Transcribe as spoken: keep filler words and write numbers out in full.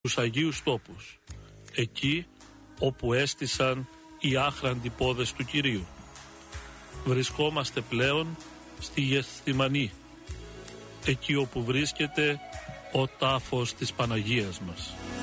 τους Αγίους Τόπους, εκεί όπου έστησαν οι άχραντοι πόδες του Κυρίου. Βρισκόμαστε πλέον στη Γεθσιμανή, εκεί όπου βρίσκεται ο τάφος της Παναγίας μας.